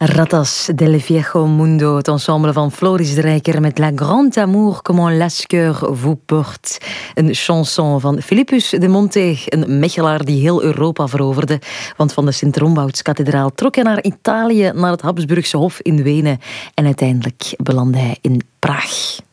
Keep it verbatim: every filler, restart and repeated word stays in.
Ratas del Viejo Mundo, het ensemble van Floris Drijker met La Grande Amour, comment Lasqueur vous porte. Een chanson van Philippus de Monte, een Mechelaar die heel Europa veroverde. Want van de Sint-Rombouts-kathedraal trok hij naar Italië, naar het Habsburgse Hof in Wenen. En uiteindelijk belandde hij in Praag.